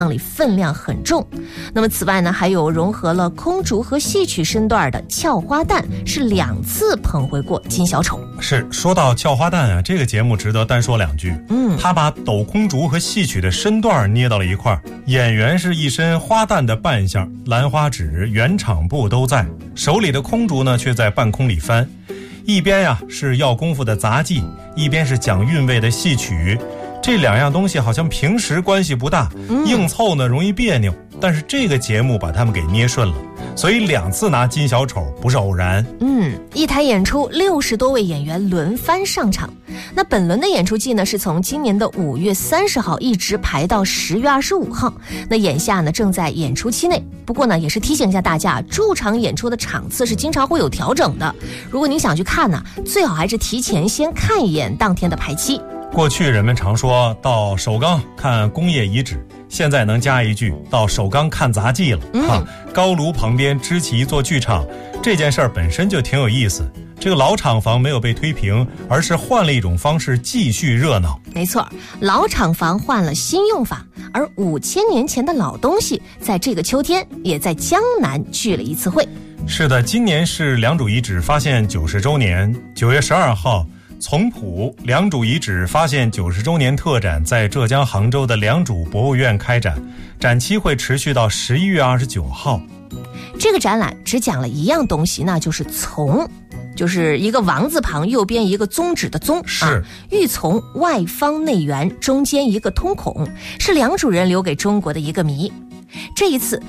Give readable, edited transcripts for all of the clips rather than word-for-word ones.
里分量很重。那么此外呢，还有融合了空竹和戏曲身段的俏花旦，是2次捧回过金小丑。 是，说到俏花旦啊，这个节目值得单说2句。他把抖空竹和戏曲的身段捏到了一块儿，演员是一身花旦的扮相，兰花指、圆场布都在，手里的空竹呢却在半空里翻。一边呀是要功夫的杂技，一边是讲韵味的戏曲，这2样东西好像平时关系不大，硬凑呢容易别扭，但是这个节目把他们给捏顺了，所以2次拿金小丑不是偶然。 一台演出60多位演员轮番上场。那本轮的演出季呢，是从今年的5月30号一直排到10月25号。那眼下呢正在演出期内，不过呢也是提醒一下大家，驻场演出的场次是经常会有调整的。如果您想去看呢，最好还是提前先看一眼当天的排期。 过去人们常说到首钢看工业遗址，现在能加一句到首钢看杂技了。高炉旁边支起一座剧场，这件事儿本身就挺有意思。这个老厂房没有被推平，而是换了一种方式继续热闹。 没错，老厂房换了新用法，而5000年前的老东西在这个秋天也在江南聚了一次会。 是的，今年是良渚遗址发现90周年，9月12号从朴良渚遗址发现90周年特展在浙江杭州的良渚博物院开展，展期会持续到11月29号。 这个展览只讲了一样东西，那就是从，就是一个王字旁，右边一个宗旨的宗， 是玉琮外方内圆，中间一个通孔，是良渚人留给中国的一个谜。这一次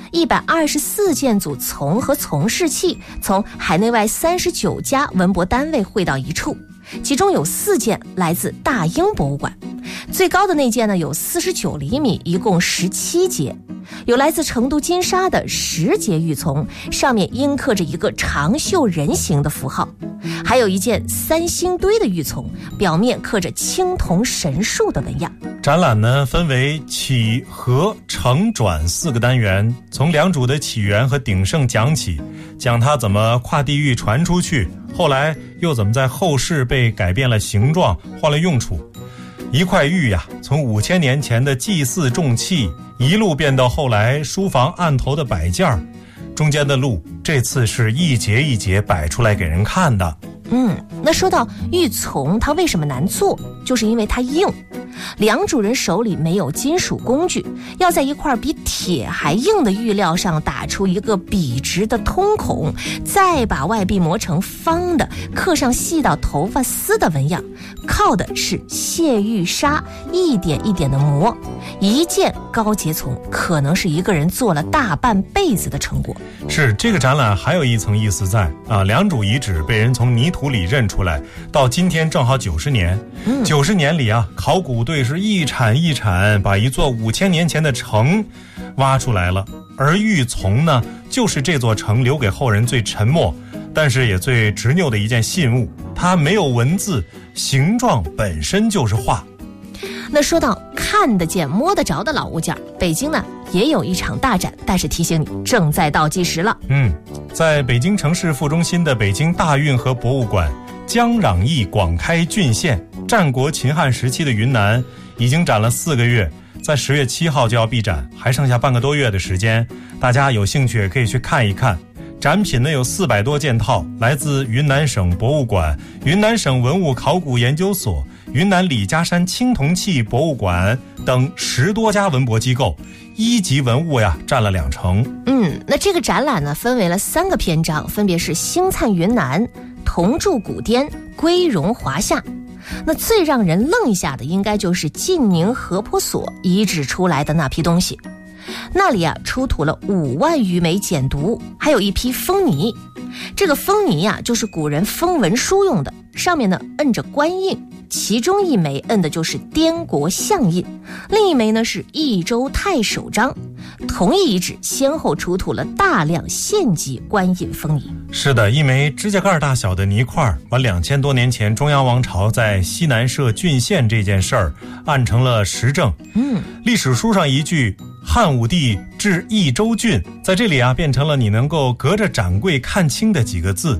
124件组琮和琮饰器从海内外39家文博单位汇到一处，其中有4件来自大英博物馆。最高的那件呢有49厘米，一共17节。有来自成都金沙的10节玉琮，上面印刻着一个长袖人形的符号。还有一件3星堆的玉琮，表面刻着青铜神树的纹样。 展览呢分为起、合、承、转4个单元，从良渚的起源和鼎盛讲起，讲它怎么跨地域传出去，后来又怎么在后世被改变了形状，换了用处。一块玉呀，从5000年前的祭祀重器一路变到后来书房案头的摆件，中间的路这次是一节一节摆出来给人看的。 那说到玉琮它为什么难做，就是因为它硬。良渚人手里没有金属工具，要在一块比铁还硬的玉料上打出一个笔直的通孔，再把外壁磨成方的，刻上细到头发丝的纹样，靠的是卸玉砂，一点一点的磨。一件高节琮可能是一个人做了大半辈子的成果。 是，这个展览还有一层意思在良渚遗址被人从泥土里认出来，到今天正好90年。90年里考古队是一铲一铲把一座5000年前的城挖出来了，而玉琮呢，就是这座城留给后人最沉默但是也最执拗的一件信物。它没有文字，形状本身就是画。 那说到看得见摸得着的老物件，北京呢也有一场大展，但是提醒你正在倒计时了。 在北京城市副中心的北京大运河博物馆，江壤邑广开郡县，战国秦汉时期的云南已经展了4个月，在10月7号就要闭展，还剩下半个多月的时间，大家有兴趣也可以去看一看。展品呢有400多件套，来自云南省博物馆、云南省文物考古研究所、云南李家山青铜器博物馆等10多家文博机构，1级文物占了2成。 那这个展览呢分为了3个篇章，分别是星灿云南、铜铸古滇、归荣华夏。那最让人愣一下的应该就是晋宁河坡所遗址出来的那批东西。那里出土了5万余枚简牍，还有一批封泥。这个封泥就是古人封文书用的，上面呢摁着官印，其中一枚摁的就是滇国相印，另一枚呢是益州太守章。同一遗址先后出土了大量县级官印封泥。 是的，一枚指甲盖大小的泥块把2000多年前中央王朝在西南设郡县这件事儿按成了实证。历史书上一句汉武帝至益州郡，在这里变成了你能够隔着展柜看清的几个字。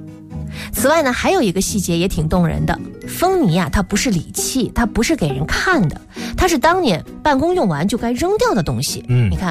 此外呢，还有一个细节也挺动人的，风泥啊，它不是礼器，它不是给人看的，它是当年办公用完就该扔掉的东西。你看